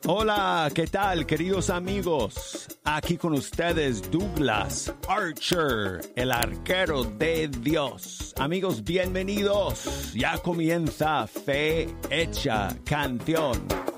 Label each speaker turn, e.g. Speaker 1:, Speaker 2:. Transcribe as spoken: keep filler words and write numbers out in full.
Speaker 1: Hola, ¿qué tal, queridos amigos? Aquí con ustedes Douglas Archer, el arquero de Dios. Amigos, bienvenidos. Ya comienza Fe Hecha Canción.